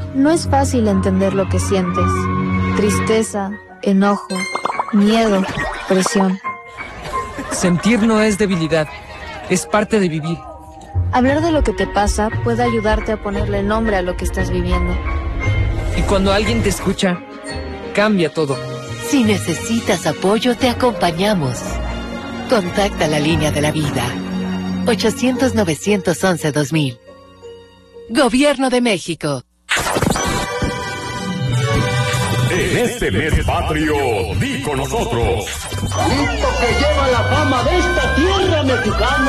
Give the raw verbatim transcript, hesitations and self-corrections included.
No es fácil entender lo que sientes. Tristeza, enojo, miedo, presión. Sentir no es debilidad, es parte de vivir. Hablar de lo que te pasa puede ayudarte a ponerle nombre a lo que estás viviendo. Y cuando alguien te escucha, cambia todo. Si necesitas apoyo, te acompañamos. Contacta la línea de la vida. ochocientos, novecientos once, dos mil. Gobierno de México. En este mes patrio, di con nosotros. Listo que lleva la fama de esta tierra mexicana.